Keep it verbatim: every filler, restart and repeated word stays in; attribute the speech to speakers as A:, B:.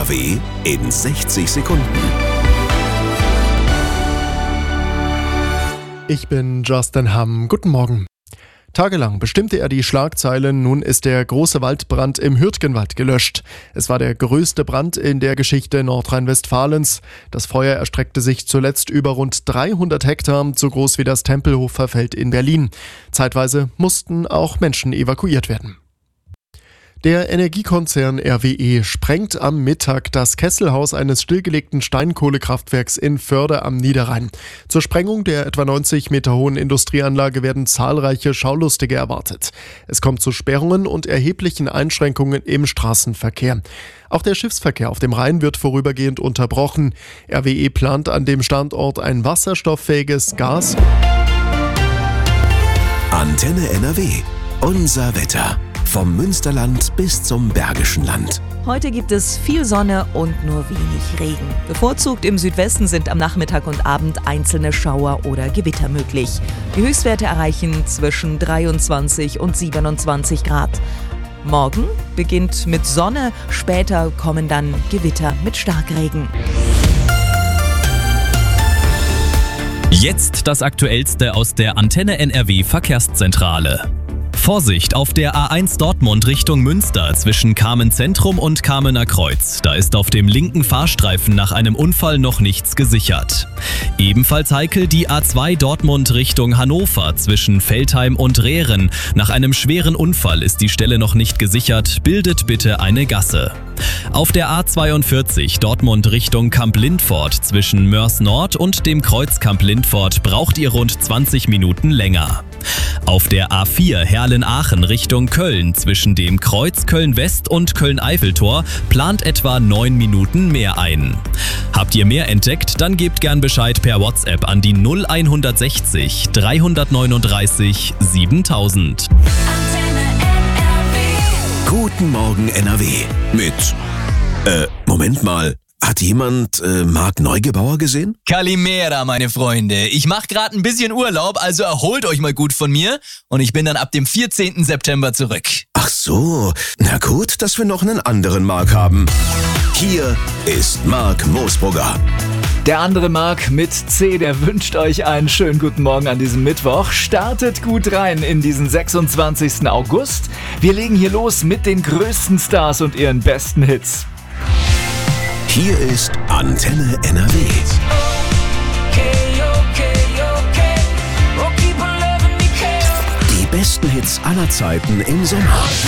A: W in sechzig Sekunden.
B: Ich bin Justin Hamm. Guten Morgen. Tagelang bestimmte er die Schlagzeilen, nun ist der große Waldbrand im Hürtgenwald gelöscht. Es war der größte Brand in der Geschichte Nordrhein-Westfalens. Das Feuer erstreckte sich zuletzt über rund dreihundert Hektar, so groß wie das Tempelhofer Feld in Berlin. Zeitweise mussten auch Menschen evakuiert werden. Der Energiekonzern R W E sprengt am Mittag das Kesselhaus eines stillgelegten Steinkohlekraftwerks in Förde am Niederrhein. Zur Sprengung der etwa neunzig Meter hohen Industrieanlage werden zahlreiche Schaulustige erwartet. Es kommt zu Sperrungen und erheblichen Einschränkungen im Straßenverkehr. Auch der Schiffsverkehr auf dem Rhein wird vorübergehend unterbrochen. R W E plant an dem Standort ein wasserstofffähiges Gas.
A: Antenne N R W. Unser Wetter. Vom Münsterland bis zum Bergischen Land.
C: Heute gibt es viel Sonne und nur wenig Regen. Bevorzugt im Südwesten sind am Nachmittag und Abend einzelne Schauer oder Gewitter möglich. Die Höchstwerte erreichen zwischen dreiundzwanzig und siebenundzwanzig Grad. Morgen beginnt mit Sonne, später kommen dann Gewitter mit Starkregen.
D: Jetzt das Aktuellste aus der Antenne N R W Verkehrszentrale. Vorsicht auf der A eins Dortmund Richtung Münster zwischen Kamen-Zentrum und Kamener Kreuz. Da ist auf dem linken Fahrstreifen nach einem Unfall noch nichts gesichert. Ebenfalls heikel die A zwei Dortmund Richtung Hannover zwischen Veltheim und Rehren. Nach einem schweren Unfall ist die Stelle noch nicht gesichert. Bildet bitte eine Gasse. Auf der A zweiundvierzig Dortmund Richtung Kamp-Lindfort zwischen Mörs Nord und dem Kreuz Kamp-Lindfort braucht ihr rund zwanzig Minuten länger. Auf der A vier Herlen-Aachen Richtung Köln zwischen dem Kreuz Köln-West und Köln-Eiffeltor plant etwa neun Minuten mehr ein. Habt ihr mehr entdeckt, dann gebt gern Bescheid per WhatsApp an die null hundertsechzig dreihundertneununddreißig siebentausend.
A: Guten Morgen N R W mit, äh, Moment mal, hat jemand äh, Marc Neugebauer gesehen?
E: Kalimera, meine Freunde. Ich mache gerade ein bisschen Urlaub, also erholt euch mal gut von mir und ich bin dann ab dem vierzehnten September zurück.
A: Ach so, na gut, dass wir noch einen anderen Marc haben. Hier ist Marc Moosbrugger.
F: Der andere Marc mit C, der wünscht euch einen schönen guten Morgen an diesem Mittwoch. Startet gut rein in diesen sechsundzwanzigsten August. Wir legen hier los mit den größten Stars und ihren besten Hits.
A: Hier ist Antenne N R W. Die besten Hits aller Zeiten im Sommer.